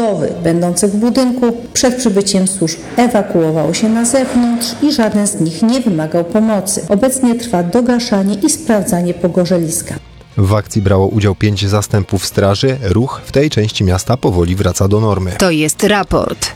sowy będących w budynku przed przybyciem służb ewakuowało się na zewnątrz i żaden z nich nie wymagał pomocy. Obecnie trwa dogaszanie i sprawdzanie pogorzeliska. W akcji brało udział 5 zastępów straży. Ruch w tej części miasta powoli wraca do normy. To jest raport.